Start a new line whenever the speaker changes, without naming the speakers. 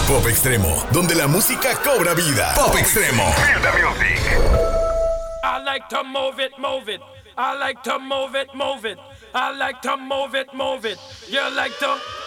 Pop Extremo, donde la música cobra vida. Pop Extremo. Feel the music.
I like to move it, move it. I like to move it, move it. I like to move it, move it. You like to